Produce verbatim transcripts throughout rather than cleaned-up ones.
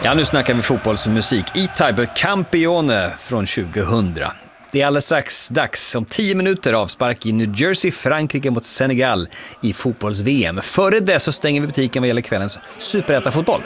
Ja, nu snackar vi fotbollsmusik i Type Campione från tjugohundra. Det är alldeles strax dags om tio minuter avspark i New Jersey, Frankrike mot Senegal i fotbolls-V M. Före det så stänger vi butiken vad gäller kvällens superettan-fotboll.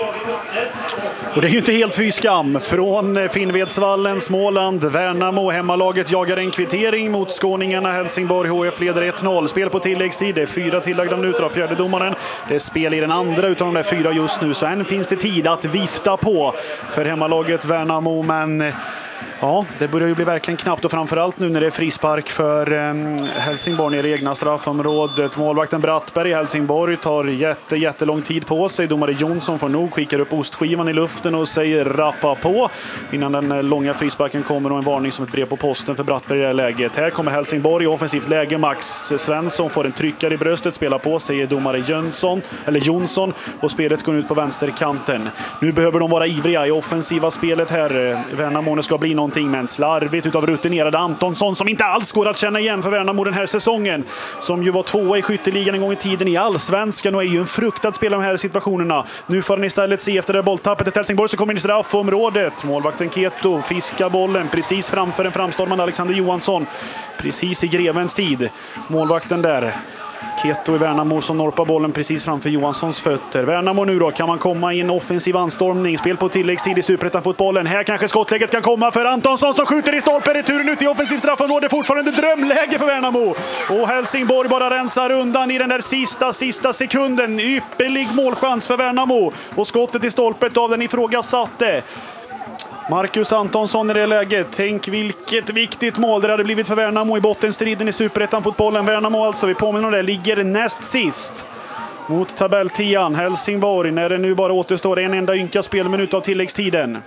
Och det är ju inte helt fy skam. Från Finnvedsvallen, Småland, Värnamo, hemmalaget jagar en kvittering mot skåningarna. Helsingborg H F leder ett noll. Spel på tilläggstid, det är fyra tillagda minuter av fjärde domaren. Det är spel i den andra utan de där fyra just nu, så än finns det tid att vifta på för hemmalaget Värnamo, men ja, det börjar ju bli verkligen knappt, och framförallt nu när det är frispark för um, Helsingborg nere i egna straffområdet. Målvakten Brattberg i Helsingborg tar jätte, jättelång tid på sig. Domare Jonsson får nog, skickar upp ostskivan i luften och säger rappa på innan den långa frisparken kommer, och en varning som ett brev på posten för Brattberg i det här läget. Här kommer Helsingborg i offensivt läge. Max Svensson får en tryckare i bröstet, spelar på, säger domare Jönsson, eller Jonsson, och spelet går ut på vänsterkanten. Nu behöver de vara ivriga i offensiva spelet här. Värnamo ska bli någonting, men slarvigt utav rutinerade Antonsson, som inte alls går att känna igen för Värnamo den här säsongen, som ju var tvåa i skytteligan en gång i tiden i Allsvenskan och är ju en fruktad spelare i de här situationerna. Nu får han istället se efter det bolltappet ett Helsingborg så kommer in i straffområdet. Målvakten Keto fiskar bollen precis framför en framstormande Alexander Johansson, precis i grevens tid. Målvakten där, Keto i Värnamo, som norpar bollen precis framför Johanssons fötter. Värnamo nu då, kan man komma i en offensiv anstormning. Spel på tilläggstid i superettan-fotbollen. Här kanske skottläget kan komma för Antonsson som skjuter i stolpen. Returen ut i offensiv straffområde. Fortfarande drömläge för Värnamo. Och Helsingborg bara rensar undan i den där sista, sista sekunden. Ypperlig målchans för Värnamo. Och skottet i stolpet av den ifrågasatte Marcus Antonsson i det läget. Tänk vilket viktigt mål det hade blivit för Värnamo i bottenstriden i superettan-fotbollen. Värnamo alltså, vi påminner om det, ligger näst sist mot tabelltian Helsingborg när det nu bara återstår en enda ynka spelminut av tilläggstiden.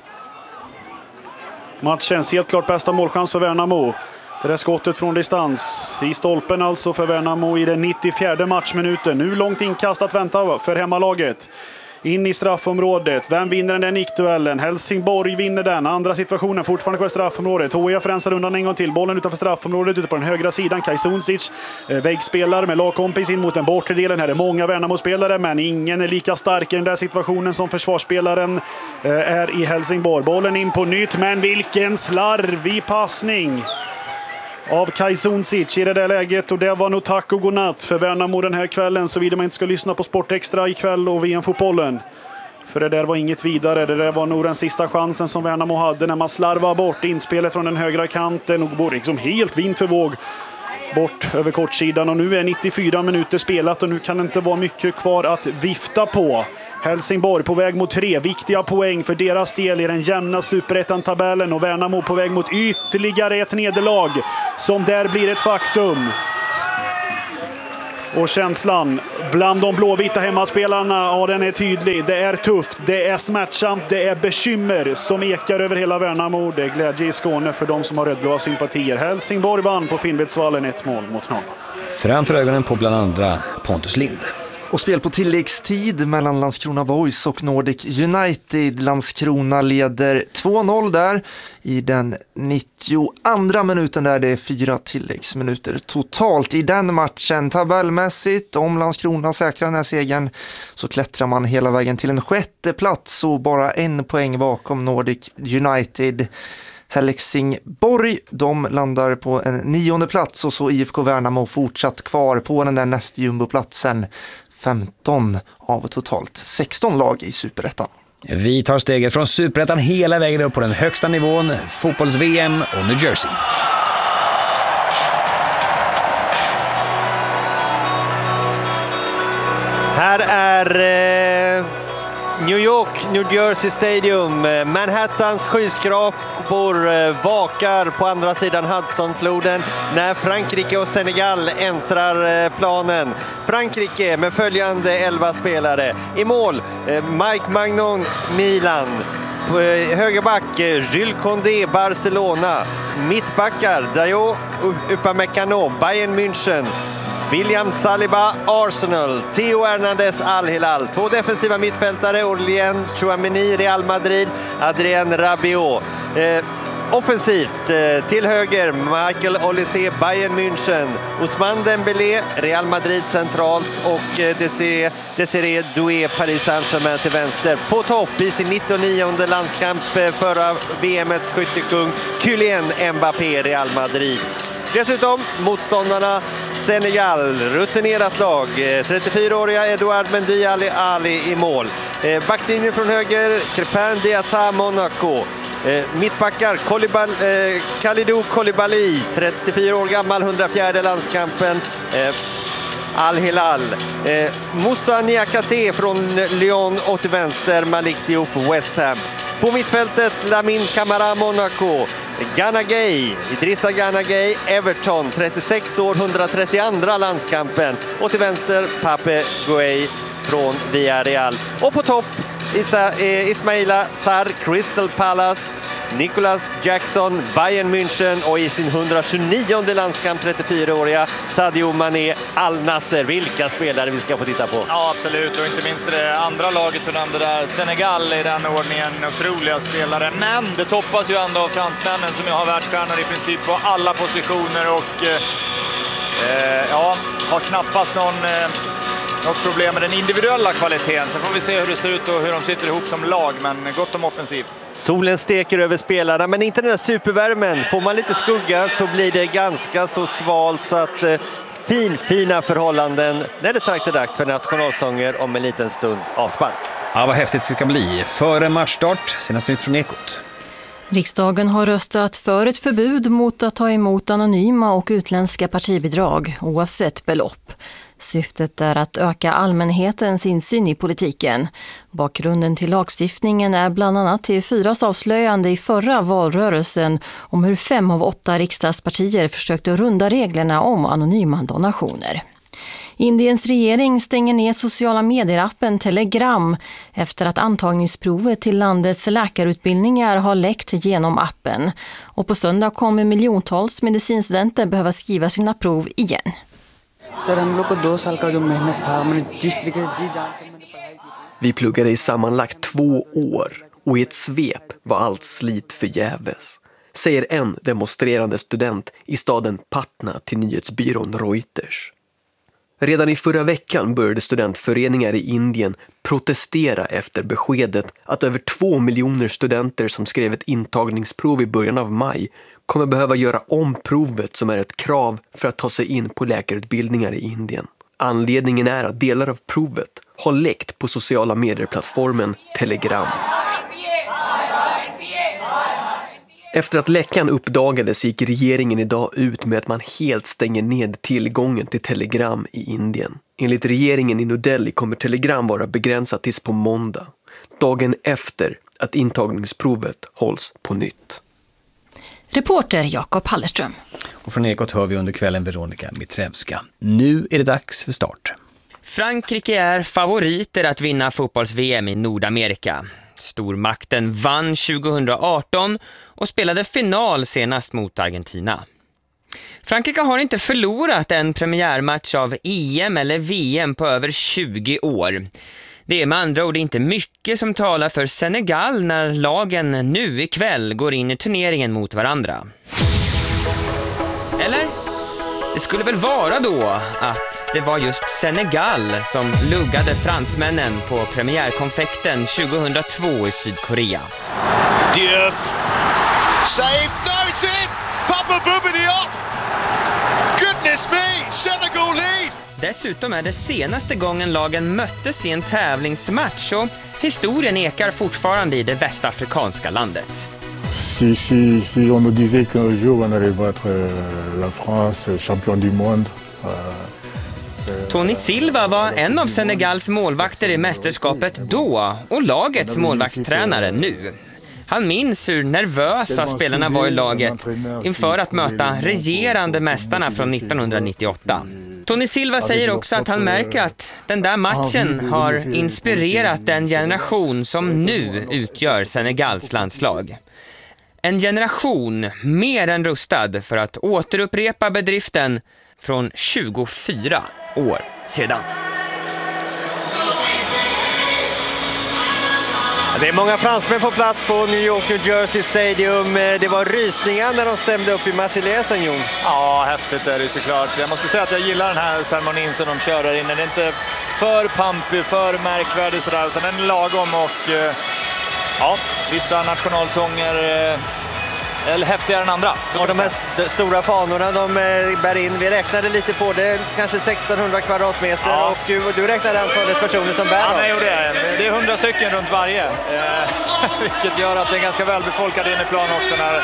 Matchens helt klart bästa målchans för Värnamo. Det där skottet från distans i stolpen alltså för Värnamo i den nittiofjärde matchminuten. Nu långt inkast att vänta för hemmalaget. In i straffområdet. Vem vinner den där nickduellen? Helsingborg vinner den. Andra situationen fortfarande kvar i straffområdet. H I F rensar undan en gång till. Bollen utanför straffområdet ute på den högra sidan. Kajsunsic eh, väggspelar med lagkompis in mot den bortre delen. Här är många Värnamo-spelare, men ingen är lika stark i den där situationen som försvarsspelaren eh, är i Helsingborg. Bollen in på nytt, men vilken slarvig passning av Kajsunsic i det där läget, och det var nog tack och godnatt för Värnamo den här kvällen, så vidare man inte ska lyssna på Sport Extra ikväll och V M-fotbollen. För det där var inget vidare. Det där var nog den sista chansen som Värnamo hade när man slarvar bort inspelet från den högra kanten och går liksom helt vind för våg bort över kortsidan. Och nu är nittiofyra minuter spelat och nu kan det inte vara mycket kvar att vifta på. Helsingborg på väg mot tre viktiga poäng för deras del i den jämna superettan-tabellen, och Värnamo på väg mot ytterligare ett nederlag som där blir ett faktum. Och känslan bland de blåvita hemmaspelarna, ja, den är tydlig. Det är tufft, det är smärtsamt, det är bekymmer som ekar över hela Värnamo. Det är glädje i Skåne för de som har rödblåa sympatier. Helsingborg vann på Finnvedsvallen ett mål mot noll. Framför ögonen på bland andra Pontus Lind. Och spel på tilläggstid mellan Landskrona Boys och Nordic United. Landskrona leder två noll där i den nittioandra minuten, där det är fyra tilläggsminuter totalt i den matchen. Tabellmässigt, om Landskrona säkrar den här segern, så klättrar man hela vägen till en sjätte plats och bara en poäng bakom Nordic United. Helsingborg, de landar på en nionde plats, och så I F K Värnamo fortsatt kvar på den där näst jumboplatsen. femton av totalt sexton lag i Superettan. Vi tar steget från Superettan hela vägen upp på den högsta nivån, fotbolls-V M och New Jersey. Här är eh, New York, New Jersey Stadium. Manhattans skyskrapor eh, vakar på andra sidan Hudsonfloden när Frankrike och Senegal äntrar eh, planen. Frankrike med följande elva spelare. I mål, eh, Mike Magnon, Milan. På eh, högerback, eh, Jules Condé, Barcelona. Mittbackar, Dayo Upamecano, Bayern München. William Saliba, Arsenal. Theo Hernandez, Al Hilal. Två defensiva mittfältare, Aurélien Tchouameni, Real Madrid. Adrien Rabiot. Eh, Offensivt till höger Michael Olise, Bayern München, Ousmane Dembélé, Real Madrid centralt och Desiré Doué, Paris Saint-Germain till vänster. På topp i sin nittionionde landskamp förra V M:ets skyttekung Kylian Mbappé, Real Madrid. Dessutom motståndarna Senegal, rutinerat lag, trettiofyraåriga Edouard Mendy Ali Ali i mål. Backlinjen från höger, Crépin Diatta, Monaco. Eh, mittbackar Kolibal, eh, Kalidou Koulibaly, trettiofyra år gammal, hundrafjärde landskampen, eh, Al Hilal. Eh, Moussa Niakhaté från Lyon och till vänster Malik Diouf, West Ham. På mittfältet Lamine Camara, Monaco. Gana Gueye, Idrissa Gana Gueye, Everton, trettiosex år, hundratrettioandra landskampen. Och till vänster Pape Gueye från Villarreal. Och på topp Isa, eh, Ismaila Sarr, Crystal Palace, Nicolas Jackson, Bayern München och i sin hundratjugonionde landskamp trettiofyraåriga Sadio Mané, Al Nassr. Vilka spelare vi ska få titta på. Ja, absolut. Och inte minst det andra laget och det andra där. Senegal i den ordningen. Otroliga spelare. Men det toppas ju ändå av fransmännen som har världsstjärnor i princip på alla positioner. Och eh, ja, har knappast någon... Eh, Något problem med den individuella kvaliteten. Så får vi se hur det ser ut och hur de sitter ihop som lag. Men gott om offensiv. Solen steker över spelarna, men inte den här supervärmen. Får man lite skugga så blir det ganska så svalt. Så att eh, fin, fina förhållanden när det strax är dags för nationalsånger om en liten stund avspark. Ja, vad häftigt det ska bli. Före matchstart, senast nytt från Ekot. Riksdagen har röstat för ett förbud mot att ta emot anonyma och utländska partibidrag, oavsett belopp. Syftet är att öka allmänhetens insyn i politiken. Bakgrunden till lagstiftningen är bland annat T V fyras avslöjande i förra valrörelsen om hur fem av åtta riksdagspartier försökte runda reglerna om anonyma donationer. Indiens regering stänger ner sociala medierappen Telegram efter att antagningsprovet till landets läkarutbildningar har läckt genom appen. Och på söndag kommer miljontals medicinstudenter behöva skriva sina prov igen. Vi pluggade i sammanlagt två år och i ett svep var allt slit förgäves, säger en demonstrerande student i staden Patna till nyhetsbyrån Reuters. Redan i förra veckan började studentföreningar i Indien protestera efter beskedet att över två miljoner studenter som skrev ett intagningsprov i början av maj kommer behöva göra om provet som är ett krav för att ta sig in på läkarutbildningar i Indien. Anledningen är att delar av provet har läckt på sociala medieplattformen Telegram. Efter att läckan uppdagades gick regeringen idag ut med att man helt stänger ned tillgången till Telegram i Indien. Enligt regeringen i New Delhi kommer Telegram vara begränsat tills på måndag, dagen efter att intagningsprovet hålls på nytt. Reporter Jakob Hallerström. Och från Ekot hör vi under kvällen Veronica Mitrevska. Nu är det dags för start. Frankrike är favoriter att vinna fotbolls-V M i Nordamerika. Stormakten vann tjugohundraarton och spelade final senast mot Argentina. Frankrike har inte förlorat en premiärmatch av E M eller V M på över tjugo år. Det är med andra ord inte mycket som talar för Senegal när lagen nu ikväll går in i turneringen mot varandra. Eller? Det skulle väl vara då att det var just Senegal som luggade fransmännen på premiärkonfekten tjugohundratvå i Sydkorea. Diouf. Save. No, it's in. Papa Bouba Diop. Goodness me. Senegal lead. Dessutom är det senaste gången lagen möttes i en tävlingsmatch och historien ekar fortfarande i det västafrikanska landet. Si, si, si on nous disait qu'un jour on allait battre la France, champion du monde. Tony Silva var en av Senegals målvakter i mästerskapet då och lagets målvaktstränare nu. Han minns hur nervösa spelarna var i laget inför att möta regerande mästarna från nittonhundranittioåtta. Tony Silva säger också att han märker att den där matchen har inspirerat den generation som nu utgör Senegals landslag. En generation mer än rustad för att återupprepa bedriften från tjugofyra år sedan. Det är många fransmän på plats på New York, New Jersey Stadium. Det var rysningar när de stämde upp i Marseillesen, Jon. Ja, häftigt är det såklart. Jag måste säga att jag gillar den här ceremonin som de kör här inne. Det är inte för pampig, för märkvärdig sådär, utan den är lagom och ja, vissa nationalsånger eller häftigare än andra. Och de här st- stora fanorna de bär in, vi räknade lite på det, kanske sextonhundra kvadratmeter, ja. Och du, du räknade antalet personer som bär. Ja, nej, jo, det är det är hundra stycken runt varje, eh, vilket gör att det är ganska välbefolkad inneplan också när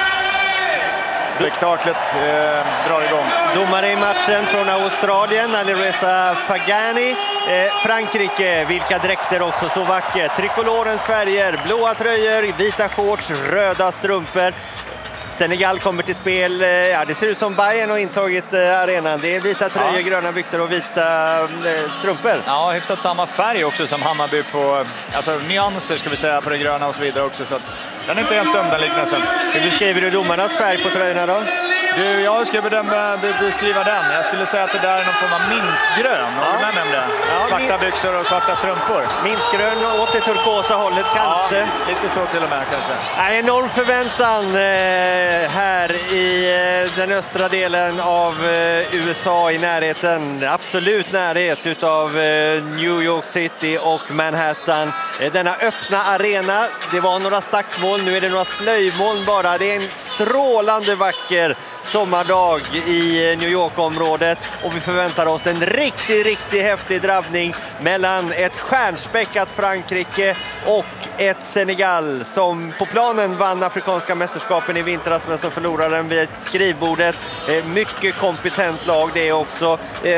spektaklet eh, drar igång. Domare i matchen från Australien, Alireza Fagani. Eh, Frankrike, vilka dräkter också, så vackert. Trikolorens färger, blåa tröjor, vita shorts, röda strumpor. Senegal kommer till spel, ja, det ser ut som Bayern har intagit eh, arenan. Det är vita tröjor, ja. Gröna byxor och vita eh, strumpor. Ja, hyfsat samma färg också som Hammarby på, alltså nyanser ska vi säga på det gröna och så vidare också. Så att den är inte helt dum den liknelsen. Hur beskriver du domarnas färg på tröjorna då? Du, jag ska bedöma, beskriva den. Jag skulle säga att det där är någon form av mintgrön. Ja. Med det. Ja, svarta mint... byxor och svarta strumpor. Mintgrön åt det turkosa hållet kanske. Ja, lite så till och med kanske. Ja, enorm förväntan eh, här i eh, den östra delen av eh, U S A i närheten. Absolut närhet utav eh, New York City och Manhattan. Eh, denna öppna arena, det var några stackmoln, nu är det några slöjmoln bara. Det är en strålande vacker sommardag i New York-området och vi förväntar oss en riktigt, riktigt häftig drabbning mellan ett stjärnspäckat Frankrike och ett Senegal som på planen vann afrikanska mästerskapen i vintras men som förlorade den vid skrivbordet. Mycket kompetent lag det också,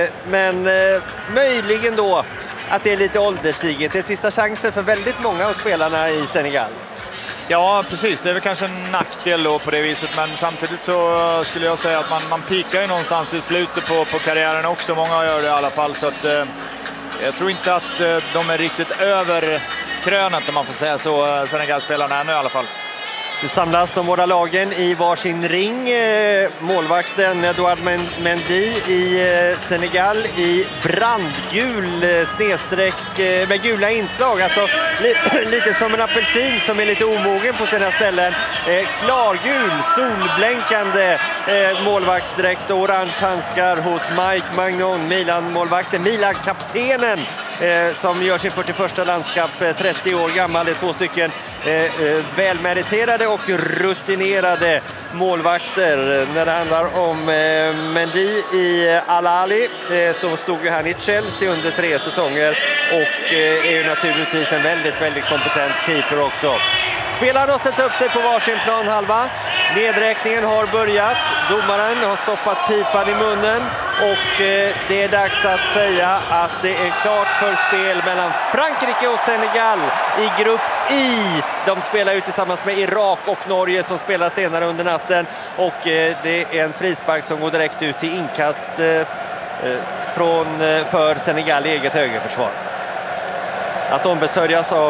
men möjligen då att det är lite ålderstiget. Det är sista chansen för väldigt många av spelarna i Senegal. Ja, precis. Det är väl kanske en nackdel då på det viset, men samtidigt så skulle jag säga att man, man pikar ju någonstans i slutet på, på karriären också. Många gör det i alla fall, så att eh, jag tror inte att eh, de är riktigt över krönet om man får säga så, Senegal-spelarna ännu i alla fall. Nu samlas de båda lagen i varsin ring. Målvakten Edouard Mendy i Senegal i brandgul snedsträck med gula inslag. Alltså lite som en apelsin som är lite omogen på sina ställen. Klargul, solblänkande målvaktsdräkt och orange handskar hos Mike Magnon, Milan-målvakten, Milan-kaptenen som gör sin fyrtioförsta landskamp, trettio år gammal. Det är två stycken välmeriterade och rutinerade målvakter. När det handlar om eh, Mendy i Al-Ahly eh, så stod ju han i Chelsea under tre säsonger och eh, är ju naturligtvis en väldigt, väldigt kompetent keeper också. Spelarna har sett upp sig på varsin planhalva. Nedräkningen har börjat. Domaren har stoppat pipan i munnen och eh, det är dags att säga att det är klart för spel mellan Frankrike och Senegal i grupp I. De spelar ju tillsammans med Irak och Norge som spelar senare under natten och eh, det är en frispark som går direkt ut till inkast eh, från, eh, för Senegal i eget högerförsvar. Att ombesörjas av